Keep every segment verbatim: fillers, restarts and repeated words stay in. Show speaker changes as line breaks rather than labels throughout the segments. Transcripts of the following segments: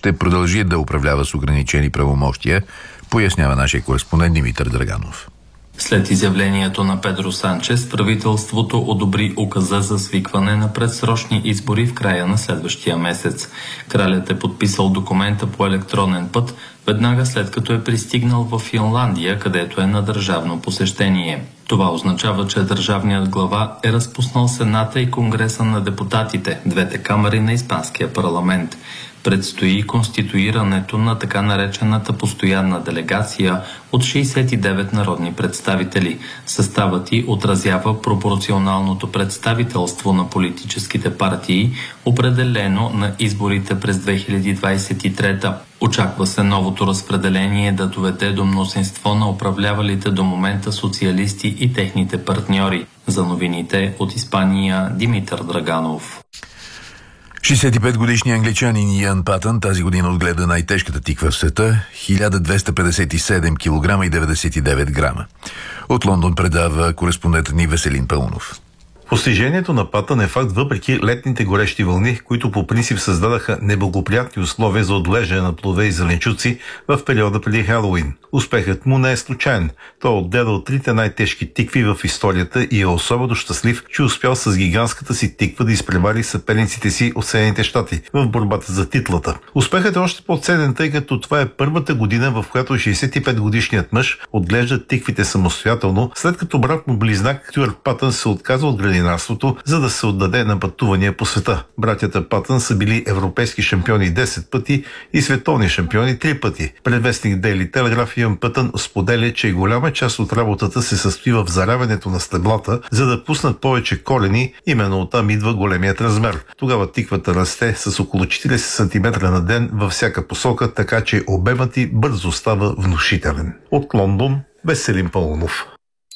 ще продължи да управлява с ограничени правомощия, пояснява нашия кореспондент Димитър Драганов.
След изявлението на Педро Санчес, правителството одобри указа за свикване на предсрочни избори в края на следващия месец. Кралят е подписал документа по електронен път, веднага след като е пристигнал в Финландия, където е на държавно посещение. Това означава, че държавният глава е разпуснал Сената и Конгреса на депутатите, двете камари на испанския парламент. Предстои конституирането на така наречената постоянна делегация от шейсет и девет народни представители. Съставът ѝ отразява пропорционалното представителство на политическите партии, определено на изборите през две хиляди двадесет и трета. Очаква се новото разпределение да доведе до мнозинство на управлявалите до момента социалисти и техните партньори. За новините от Испания, Димитър Драганов.
шейсет и пет годишният англичанин Ян Патън тази година отгледа най-тежката тиква в света – хиляда двеста петдесет и седем килограма и деветдесет и девет грама. От Лондон предава кореспондентът ни Веселин Паунов.
Постижението на Патън е факт въпреки летните горещи вълни, които по принцип създадаха неблагоприятни условия за отглеждане на плодове и зеленчуци в периода преди Хелоуин. Успехът му не е случайен. Той е отгледал трите най-тежки тикви в историята и е особено щастлив, че успял с гигантската си тиква да изпревари съперниците си от Съединените щати в борбата за титлата. Успехът е още по-ценен, тъй като това е първата година, в която шейсет и пет годишният мъж отглежда тиквите самостоятелно, след като брат му близнак Стюарт Патън се отказа от градинарството, за да се отдаде на пътувания по света. Братята Патън са били европейски шампиони десет пъти и световни шампиони три пъти. Пред вестник Дейли Телеграф Ян Патън споделя, че голяма част от работата се състои в заравянето на стеблата, за да пуснат повече корени, именно оттам идва големият размер. Тогава тиквата расте с около четиридесет сантиметра на ден във всяка посока, така че обемът ѝ бързо става внушителен. От Лондон, Веселин Паунов.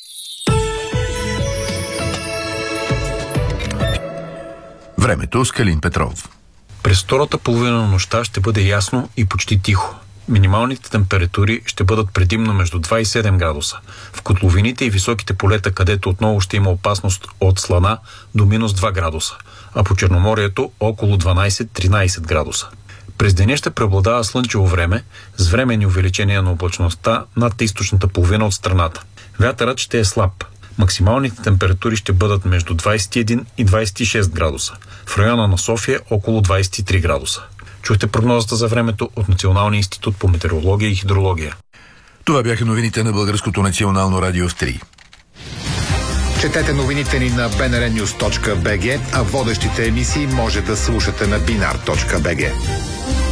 Времето с Калин Петров.
През втората половина на нощта ще бъде ясно и почти тихо. Минималните температури ще бъдат предимно между два и седем градуса. В котловините и високите полета, където отново ще има опасност от слана, до минус два градуса, а по Черноморието около дванадесет-тринадесет градуса. През деня ще преобладава слънчево време с временни увеличения на облачността над източната половина от страната. Вятърът ще е слаб. Максималните температури ще бъдат между двадесет и един и двадесет и шест градуса. В района на София около двадесет и три градуса. Чухте прогнозата за времето от Националния институт по метеорология и хидрология.
Това бяха новините на Българското национално радио в три.
Четете новините ни на би ен ар нюз точка би джи, а водещите емисии може да слушате на бинар точка би джи.